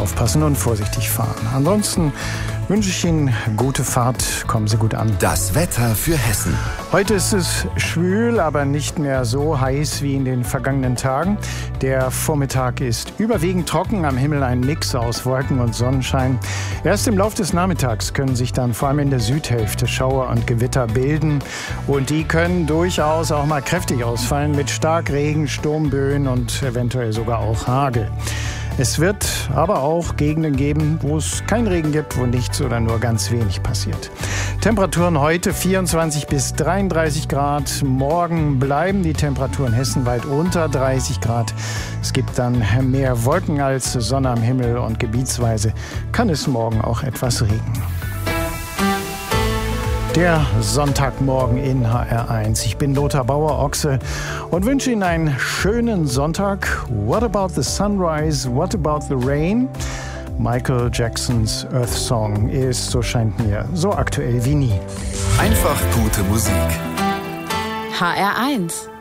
aufpassen und vorsichtig fahren. Ansonsten wünsche ich Ihnen gute Fahrt. Kommen Sie gut an. Das Wetter für Hessen. Heute ist es schwül, aber nicht mehr so heiß wie in den vergangenen Tagen. Der Vormittag ist überwiegend trocken, am Himmel ein Mix aus Wolken und Sonnenschein. Erst im Laufe des Nachmittags können sich dann vor allem in der Südhälfte Schauer und Gewitter bilden. Und die können durchaus auch mal kräftig ausfallen mit Starkregen, Sturmböen und eventuell sogar auch Hagel. Es wird aber auch Gegenden geben, wo es keinen Regen gibt, wo nichts oder nur ganz wenig passiert. Temperaturen heute 24 bis 33 Grad. Morgen bleiben die Temperaturen hessenweit unter 30 Grad. Es gibt dann mehr Wolken als Sonne am Himmel und gebietsweise kann es morgen auch etwas regnen. Der Sonntagmorgen in HR1. Ich bin Lothar Bauer-Ochse und wünsche Ihnen einen schönen Sonntag. What about the sunrise? What about the rain? Michael Jacksons Earth Song ist, so scheint mir, so aktuell wie nie. Einfach gute Musik. HR1